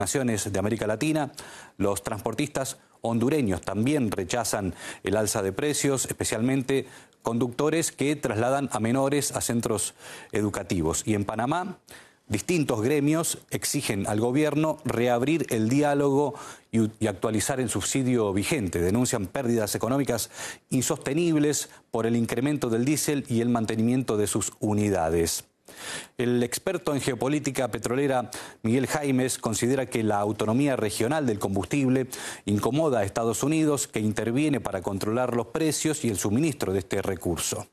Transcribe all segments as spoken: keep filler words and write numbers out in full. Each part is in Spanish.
naciones de América Latina. Los transportistas hondureños también rechazan el alza de precios, especialmente conductores que trasladan a menores a centros educativos. Y en Panamá, distintos gremios exigen al gobierno reabrir el diálogo y, y actualizar el subsidio vigente. Denuncian pérdidas económicas insostenibles por el incremento del diésel y el mantenimiento de sus unidades. El experto en geopolítica petrolera Miguel Jaimes considera que la autonomía regional del combustible incomoda a Estados Unidos, que interviene para controlar los precios y el suministro de este recurso.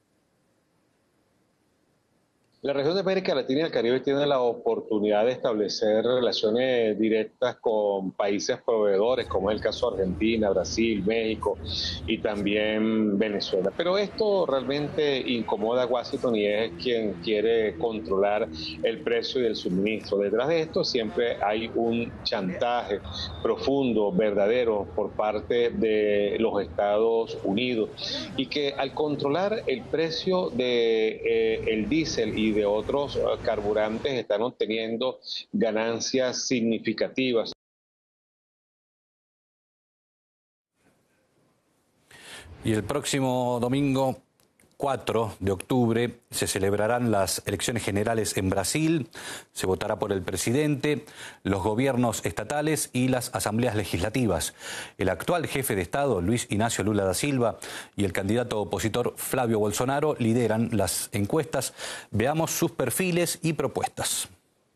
La región de América Latina y el Caribe tiene la oportunidad de establecer relaciones directas con países proveedores, como es el caso de Argentina, Brasil, México y también Venezuela. Pero esto realmente incomoda a Washington y es quien quiere controlar el precio y el suministro. Detrás de esto siempre hay un chantaje profundo, verdadero, por parte de los Estados Unidos, y que al controlar el precio del de, eh, diésel y de otros carburantes están obteniendo ganancias significativas. Y el próximo domingo cuatro de octubre se celebrarán las elecciones generales en Brasil, se votará por el presidente, los gobiernos estatales y las asambleas legislativas. El actual jefe de Estado, Luis Inácio Lula da Silva, y el candidato opositor Flavio Bolsonaro lideran las encuestas. Veamos sus perfiles y propuestas.